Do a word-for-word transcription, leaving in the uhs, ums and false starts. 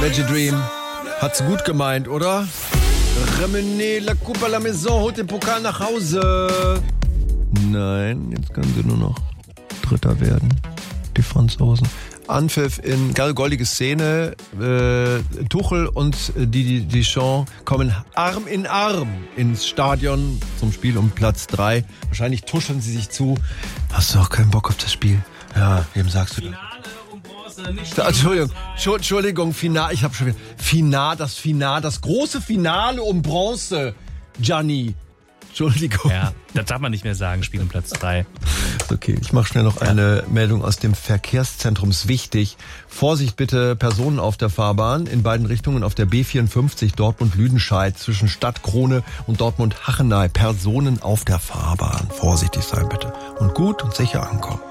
Veggie Dream. Hat's gut gemeint, oder? Ramenez la coupe à la maison, holt den Pokal nach Hause. Nein, jetzt können sie nur noch Dritter werden. Die Franzosen. Anpfiff in geil goldige Szene. Äh, Tuchel und die, die Deschamps kommen Arm in Arm ins Stadion zum Spiel um Platz drei. Wahrscheinlich tuscheln sie sich zu. Hast du auch keinen Bock auf das Spiel? Ja, wem sagst du das? Nicht Entschuldigung, Entschuldigung, Final, ich habe schon wieder Final, das Final, das große Finale um Bronze, Gianni. Entschuldigung. Ja, das darf man nicht mehr sagen, Spiel um Platz drei. Okay, ich mache schnell noch eine Meldung aus dem Verkehrszentrum. Ist wichtig. Vorsicht bitte, Personen auf der Fahrbahn in beiden Richtungen auf der B vierundfünfzig Dortmund-Lüdenscheid zwischen Stadtkrone und Dortmund-Hachenay. Personen auf der Fahrbahn. Vorsichtig sein bitte und gut und sicher ankommen.